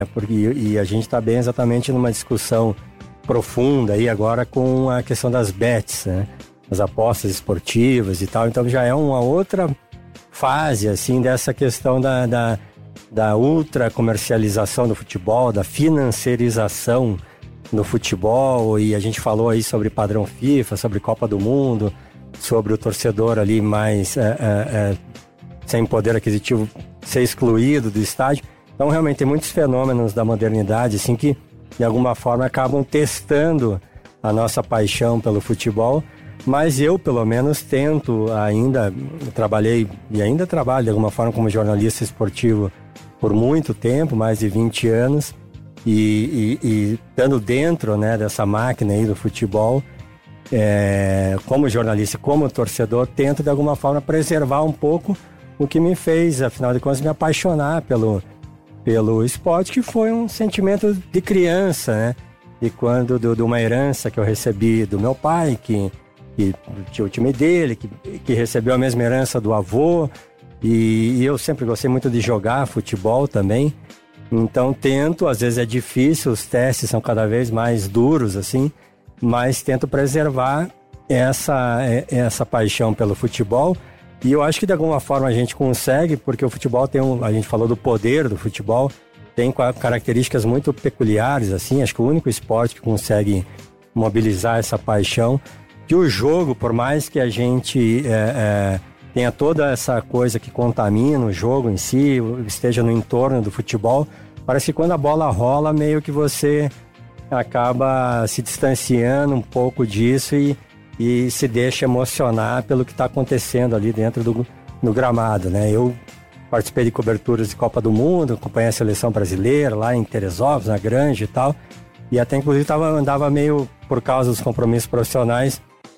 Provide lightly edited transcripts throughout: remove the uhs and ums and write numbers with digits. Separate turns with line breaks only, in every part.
E a gente está bem exatamente numa discussão profunda aí agora com a questão das bets, né? As apostas esportivas e tal. Então já é uma outra fase, assim, dessa questão da ultra comercialização do futebol, da financiarização no futebol. E a gente falou aí sobre padrão FIFA, sobre Copa do Mundo, sobre o torcedor ali mais sem poder aquisitivo ser excluído do estádio. Então realmente tem muitos fenômenos da modernidade assim que de alguma forma acabam testando a nossa paixão pelo futebol, mas eu pelo menos tento ainda, trabalhei e ainda trabalho de alguma forma como jornalista esportivo por muito tempo, mais de 20 anos, e estando dentro, né, dessa máquina aí do futebol, como jornalista e como torcedor, tento de alguma forma preservar um pouco o que me fez, afinal de contas, me apaixonar pelo esporte, que foi um sentimento de criança, né? E quando de uma herança que eu recebi do meu pai, que tinha o time dele, que recebeu a mesma herança do avô, e eu sempre gostei muito de jogar futebol também. Então tento, às vezes é difícil, os testes são cada vez mais duros, assim, mas tento preservar essa paixão pelo futebol. E eu acho que de alguma forma a gente consegue, porque o futebol a gente falou do poder do futebol, tem características muito peculiares, assim, acho que o único esporte que consegue mobilizar essa paixão, que o jogo, por mais que a gente tenha toda essa coisa que contamina o jogo em si, esteja no entorno do futebol, parece que quando a bola rola, meio que você acaba se distanciando um pouco disso e se deixa emocionar pelo que está acontecendo ali dentro do gramado, né? Eu participei de coberturas de Copa do Mundo, acompanhei a seleção brasileira lá em Teresópolis, na Granja e tal, e até inclusive andava meio, por causa dos compromissos profissionais,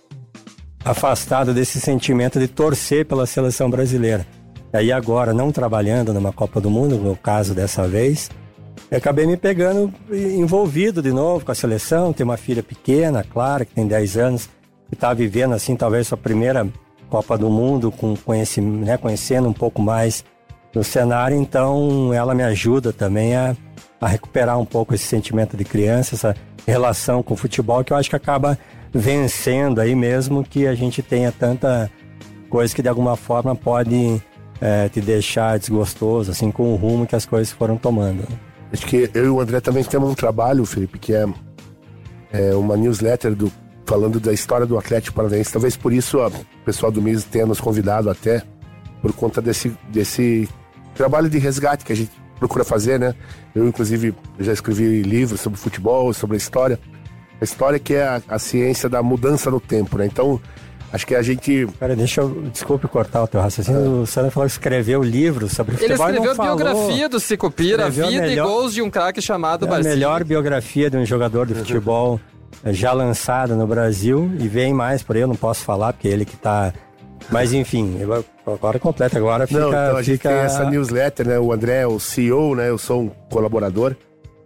afastado desse sentimento de torcer pela seleção brasileira. E aí agora, não trabalhando numa Copa do Mundo, no caso dessa vez, eu acabei me pegando envolvido de novo com a seleção. Tenho uma filha pequena, Clara, que tem 10 anos, que está vivendo, assim, talvez sua primeira Copa do Mundo, conhecendo um pouco mais do cenário. Então, ela me ajuda também a recuperar um pouco esse sentimento de criança, essa relação com o futebol, que eu acho que acaba vencendo aí mesmo, que a gente tenha tanta coisa que de alguma forma pode te deixar desgostoso, assim, com o rumo que as coisas foram tomando.
Acho que eu e o André também temos um trabalho, Felipe, que é uma newsletter falando da história do Atlético Paranaense. Talvez por isso o pessoal do MIS tenha nos convidado até, por conta desse trabalho de resgate que a gente procura fazer, né? Eu, inclusive, já escrevi livros sobre futebol, sobre a história. A história que é a ciência da mudança no tempo, né? Então, acho que a gente...
Pera, desculpe cortar o teu raciocínio. O Sandro falou que escreveu livros sobre futebol.
Ele escreveu a biografia do Sicupira, a vida e gols de um craque chamado Barcinho.
A melhor biografia de um jogador de futebol já lançada no Brasil, e vem mais por aí, eu não posso falar, porque é ele que tá... Mas enfim, agora completa, agora fica...
Não, então a gente tem essa newsletter, né? O André é o CEO, né? Eu sou um colaborador,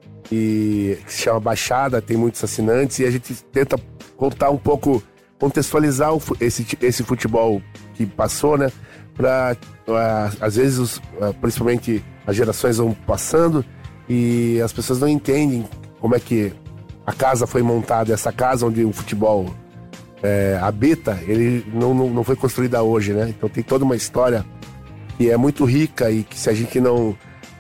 e que se chama Baixada, tem muitos assinantes, e a gente tenta contar um pouco, contextualizar esse futebol que passou, né? Às vezes, principalmente as gerações vão passando e as pessoas não entendem como é que a casa foi montada. Essa casa onde o futebol habita, ele não foi construída hoje, né? Então tem toda uma história que é muito rica e que, se a gente não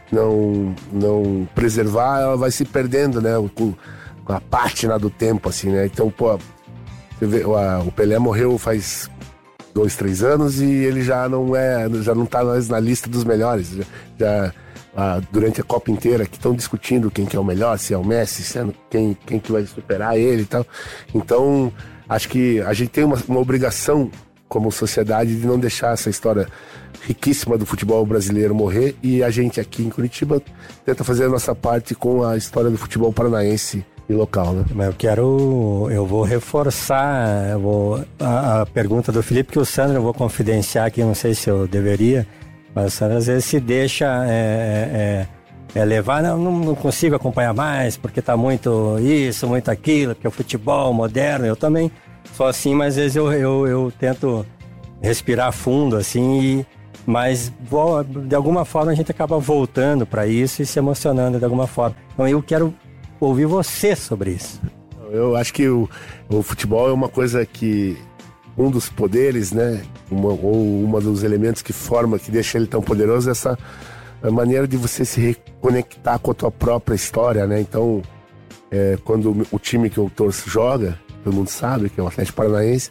preservar, ela vai se perdendo, né? Com a pátina do tempo, assim, né? Então, você vê, o Pelé morreu faz 2, 3 anos e ele já não tá mais na lista dos melhores. Durante a Copa inteira, que estão discutindo quem que é o melhor, se é o Messi, se é quem que vai superar ele e tal. Então, acho que a gente tem uma obrigação como sociedade de não deixar essa história riquíssima do futebol brasileiro morrer, e a gente aqui em Curitiba tenta fazer a nossa parte com a história do futebol paranaense e local, né?
Eu vou reforçar a pergunta do Felipe, que o Sandro eu vou confidenciar aqui, não sei se eu deveria, mas o Sandro às vezes se deixa levar, não consigo acompanhar mais, porque tá muito isso, muito aquilo, porque o futebol moderno, eu também sou assim, mas às vezes eu tento respirar fundo, assim, Mas de alguma forma a gente acaba voltando para isso e se emocionando de alguma forma. Então eu quero ouvir você sobre isso.
Eu acho que o futebol é uma coisa que um dos poderes, né, uma dos elementos que deixa ele tão poderoso é essa maneira de você se reconectar com a tua própria história, né? Então, quando o time que eu torço joga, todo mundo sabe que é o Atlético Paranaense,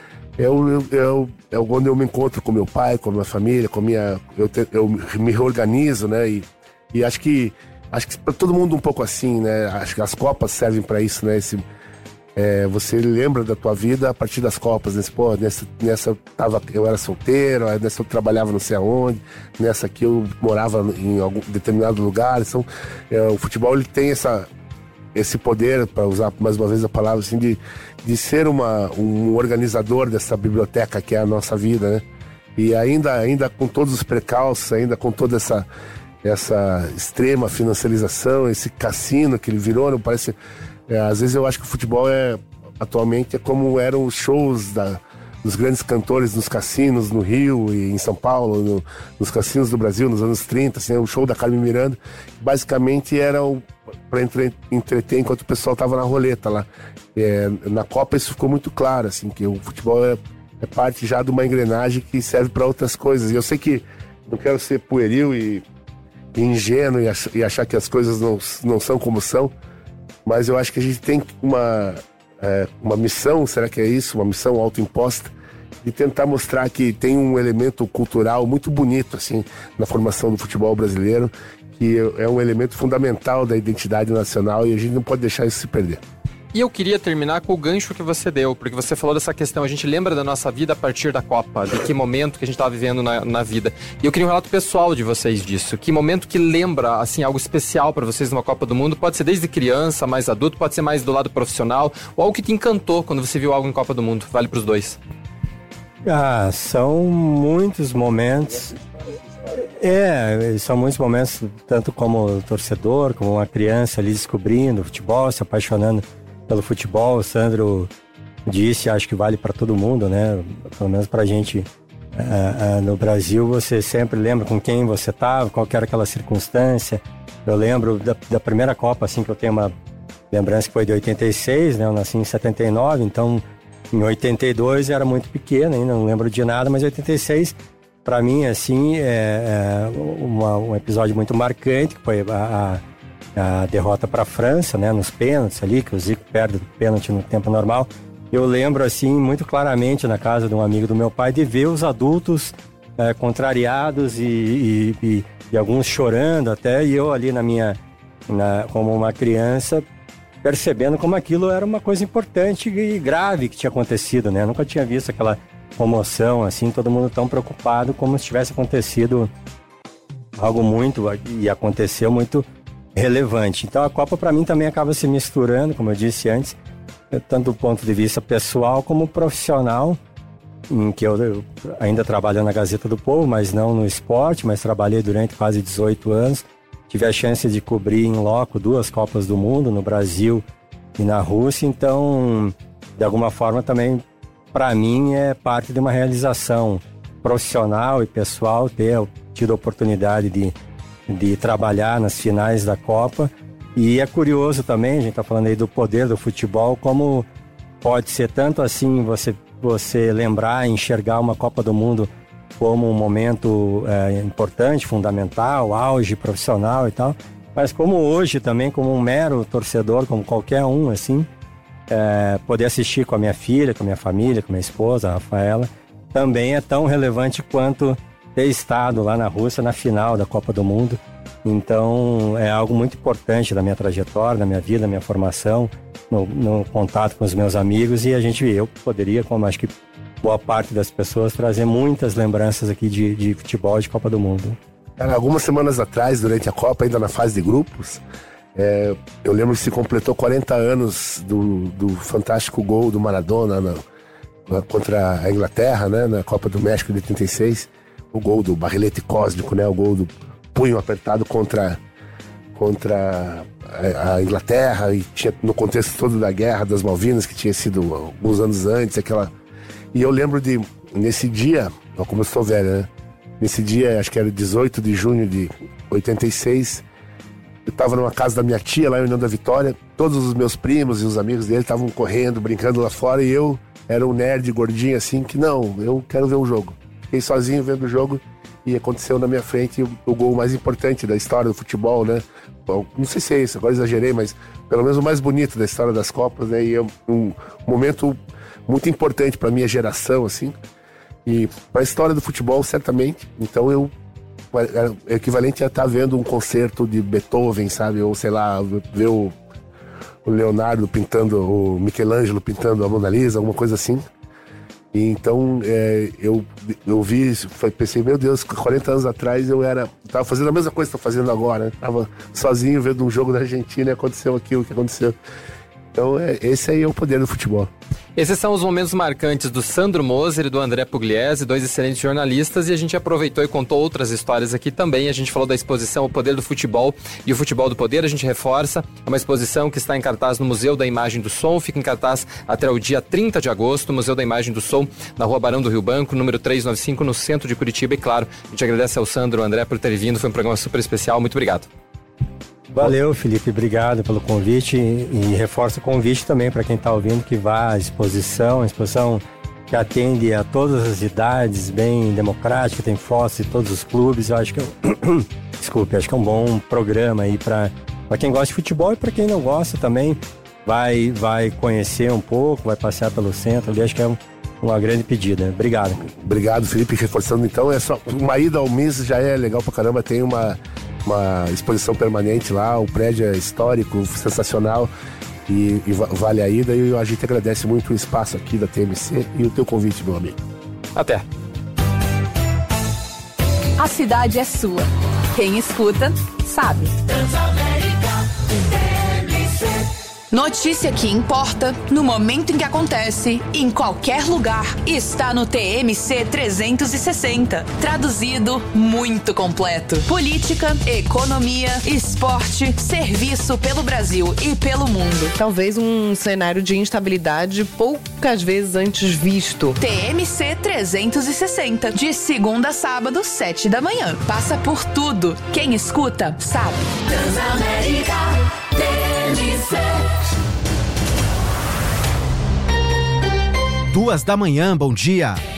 quando eu me encontro com meu pai, com a minha família, eu me reorganizo, né? E acho que para todo mundo um pouco assim, né? Acho que as Copas servem para isso, né? Você lembra da tua vida a partir das Copas, né? Pô, nessa eu era solteiro, nessa eu trabalhava não sei aonde, nessa aqui eu morava em algum determinado lugar. Então, o futebol ele tem esse poder, para usar mais uma vez a palavra assim, de ser um organizador dessa biblioteca que é a nossa vida, né? E ainda com todos os precalços, ainda com toda essa extrema financiarização, esse cassino que ele virou, não parece... às vezes eu acho que o futebol atualmente é como eram os shows dos grandes cantores nos cassinos no Rio e em São Paulo, nos cassinos do Brasil nos anos 30, assim, o show da Carmen Miranda, basicamente era para entreter enquanto o pessoal estava na roleta lá. Na Copa isso ficou muito claro, assim, que o futebol é parte já de uma engrenagem que serve para outras coisas. E eu sei que não quero ser pueril e ingênuo e achar que as coisas não são como são, mas eu acho que a gente tem uma missão, será que é isso? Uma missão autoimposta, de tentar mostrar que tem um elemento cultural muito bonito, assim, na formação do futebol brasileiro, que é um elemento fundamental da identidade nacional e a gente não pode deixar isso se perder.
E eu queria terminar com o gancho que você deu, porque você falou dessa questão, a gente lembra da nossa vida a partir da Copa, de que momento que a gente estava vivendo na vida. E eu queria um relato pessoal de vocês disso. Que momento que lembra, assim, algo especial para vocês numa Copa do Mundo? Pode ser desde criança, mais adulto, pode ser mais do lado profissional, ou algo que te encantou quando você viu algo em Copa do Mundo. Vale para os dois.
São muitos momentos. São muitos momentos, tanto como torcedor, como uma criança ali descobrindo o futebol, se apaixonando pelo futebol. O Sandro disse, acho que vale para todo mundo, né? Pelo menos pra gente no Brasil, você sempre lembra com quem você estava, qual que era aquela circunstância. Eu lembro da primeira Copa, assim, que eu tenho uma lembrança que foi de 86, né? Eu nasci em 79, então em 82 eu era muito pequeno ainda, não lembro de nada, mas 86, para mim, assim, um episódio muito marcante, que foi a derrota para a França, né, nos pênaltis ali, que o Zico perde o pênalti no tempo normal. Eu lembro, assim, muito claramente na casa de um amigo do meu pai, de ver os adultos contrariados e alguns chorando até, e eu ali como uma criança, percebendo como aquilo era uma coisa importante e grave que tinha acontecido, né? Eu nunca tinha visto aquela comoção, assim, todo mundo tão preocupado como se tivesse acontecido algo e aconteceu muito relevante. Então a Copa para mim também acaba se misturando, como eu disse antes, tanto do ponto de vista pessoal como profissional, em que eu ainda trabalho na Gazeta do Povo, mas não no esporte, mas trabalhei durante quase 18 anos. Tive a chance de cobrir em loco 2 Copas do Mundo, no Brasil e na Rússia, então de alguma forma também para mim é parte de uma realização profissional e pessoal ter tido a oportunidade de trabalhar nas finais da Copa. E é curioso também, a gente está falando aí do poder do futebol, como pode ser tanto assim você lembrar, enxergar uma Copa do Mundo como um momento importante, fundamental, auge profissional e tal, mas como hoje também, como um mero torcedor, como qualquer um, assim, poder assistir com a minha filha, com a minha família, com a minha esposa, a Rafaela, também é tão relevante quanto ter estado lá na Rússia na final da Copa do Mundo. Então é algo muito importante da minha trajetória, da minha vida, da minha formação, no contato com os meus amigos, e eu poderia, como acho que boa parte das pessoas, trazer muitas lembranças aqui de futebol de Copa do Mundo.
Cara, algumas semanas atrás, durante a Copa, ainda na fase de grupos, eu lembro que se completou 40 anos do fantástico gol do Maradona contra a Inglaterra, né, na Copa do México de 86, o gol do barrilete cósmico, né, o gol do punho apertado contra a Inglaterra, e tinha no contexto todo da Guerra das Malvinas, que tinha sido alguns anos antes, e eu lembro nesse dia, como eu sou velho, né, Nesse dia, acho que era 18 de junho de 86, eu tava numa casa da minha tia, lá em União da Vitória. Todos os meus primos e os amigos dele estavam correndo, brincando lá fora, e eu era um nerd gordinho assim, que não, eu quero ver o jogo. Fiquei sozinho vendo o jogo e aconteceu na minha frente o gol mais importante da história do futebol, né? Bom, não sei se é isso, agora exagerei, mas pelo menos o mais bonito da história das Copas, né? E é um momento muito importante para minha geração, assim, e para a história do futebol, certamente. Então é equivalente a estar vendo um concerto de Beethoven, sabe? Ou sei lá, ver o Leonardo pintando, o Michelangelo pintando a Mona Lisa, alguma coisa assim. E então eu vi isso, pensei, meu Deus, 40 anos atrás eu tava fazendo a mesma coisa que estou fazendo agora, né? Tava sozinho vendo um jogo da Argentina e aconteceu aquilo que aconteceu. Então esse aí é o poder do futebol.
Esses são os momentos marcantes do Sandro Moser e do André Pugliese, dois excelentes jornalistas, e a gente aproveitou e contou outras histórias aqui também. A gente falou da exposição O Poder do Futebol e o Futebol do Poder. A gente reforça, é uma exposição que está em cartaz no Museu da Imagem do Som, fica em cartaz até o dia 30 de agosto, Museu da Imagem do Som, na Rua Barão do Rio Branco, número 395, no centro de Curitiba. E claro, a gente agradece ao Sandro e ao André por terem vindo, foi um programa super especial, muito obrigado.
Valeu, Felipe, obrigado pelo convite e reforço o convite também para quem está ouvindo que vá à exposição, a exposição que atende a todas as idades, bem democrática, tem fotos de todos os clubes. Eu acho que acho que é um bom programa aí para quem gosta de futebol e para quem não gosta também, vai conhecer um pouco, vai passear pelo centro ali, acho que é uma grande pedida. Obrigado.
Obrigado, Felipe, reforçando então, uma ida ao MIS já é legal pra caramba, tem uma exposição permanente lá, o prédio é histórico, sensacional e vale a ida, e a gente agradece muito o espaço aqui da TMC e o teu convite, meu amigo.
Até.
A cidade é sua. Quem escuta, sabe. Notícia que importa, no momento em que acontece, em qualquer lugar, está no TMC 360. Traduzido, muito completo. Política, economia, esporte, serviço pelo Brasil e pelo mundo.
Talvez um cenário de instabilidade poucas vezes antes visto.
TMC 360, de segunda a sábado, 7 da manhã. Passa por tudo. Quem escuta, sabe. Transamérica TMC.
2 da manhã, bom dia.